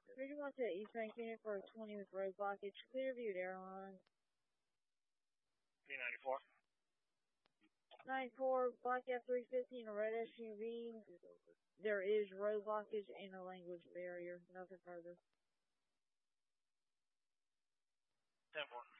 31 to East Bank Unit for 20 with road blockage. Clearview Airlines. P94. 94, Black F-350 and a red SUV. There is road blockage and a language barrier. Nothing further. 10-4.